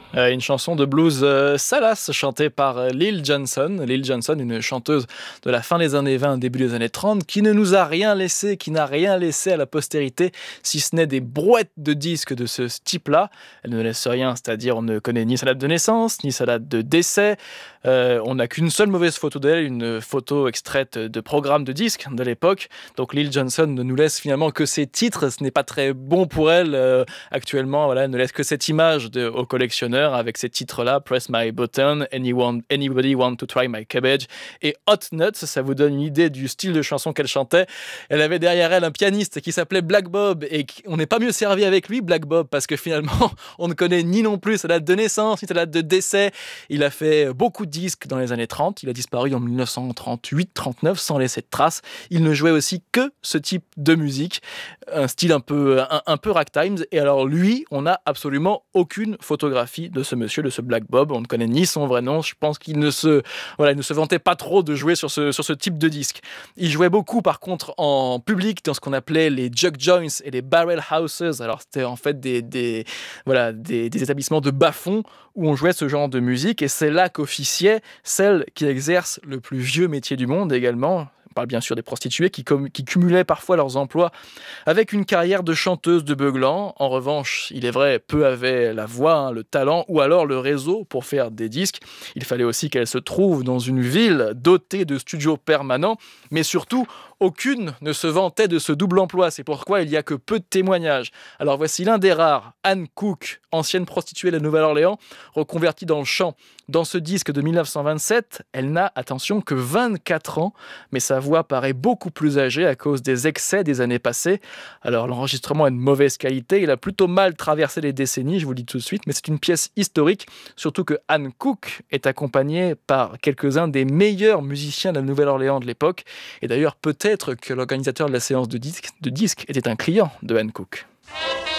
Une chanson de blues salace chantée par Lil Johnson. Lil Johnson, une chanteuse de la fin des années 20, début des années 30, qui ne nous a rien laissé, qui n'a rien laissé à la postérité, si ce n'est des brouettes de disques de ce type-là. Elle ne laisse rien, c'est-à-dire on ne connaît ni sa date de naissance, ni sa date de décès. On n'a qu'une seule mauvaise photo d'elle, une photo extraite de programme de disques de l'époque. Donc Lil Johnson ne nous laisse finalement que ses titres. Ce n'est pas très bon pour elle actuellement. Voilà, elle ne laisse que cette image au collectionneur avec ces titres-là, Press My Button, Anybody Want to Try My Cabbage et Hot Nuts. Ça vous donne une idée du style de chanson qu'elle chantait. Elle avait derrière elle un pianiste qui s'appelait Black Bob et on n'est pas mieux servi avec lui, Black Bob, parce que finalement, on ne connaît ni non plus sa date de naissance, ni sa date de décès. Il a fait beaucoup de disques dans les années 30. Il a disparu en 1938-39 sans laisser de traces. Il ne jouait aussi que ce type de musique, un style un peu ragtime. Et alors lui, on n'a absolument aucune photographie de ce monsieur, de ce Black Bob. On ne connaît ni son vrai nom. Je pense qu'il ne se vantait pas trop de jouer sur ce type de disque. Il jouait beaucoup, par contre, en public, dans ce qu'on appelait les juke joints et les barrel houses. Alors, c'était en fait des établissements de bas-fond où on jouait ce genre de musique. Et c'est là qu'officiait celle qui exerce le plus vieux métier du monde également. On parle bien sûr des prostituées qui cumulaient parfois leurs emplois avec une carrière de chanteuse de beuglant. En revanche, il est vrai, peu avaient la voix, le talent ou alors le réseau pour faire des disques. Il fallait aussi qu'elles se trouvent dans une ville dotée de studios permanents, mais surtout, aucune ne se vantait de ce double emploi. C'est pourquoi il n'y a que peu de témoignages. Alors voici l'un des rares, Anne Cook, ancienne prostituée de la Nouvelle-Orléans, reconvertie dans le chant. Dans ce disque de 1927, elle n'a, attention, que 24 ans, mais sa voix paraît beaucoup plus âgée à cause des excès des années passées. Alors l'enregistrement est de mauvaise qualité, il a plutôt mal traversé les décennies, je vous le dis tout de suite, mais c'est une pièce historique, surtout que Anne Cook est accompagnée par quelques-uns des meilleurs musiciens de la Nouvelle-Orléans de l'époque, et d'ailleurs peut-être que l'organisateur de la séance de disques était un client de Anne Cook.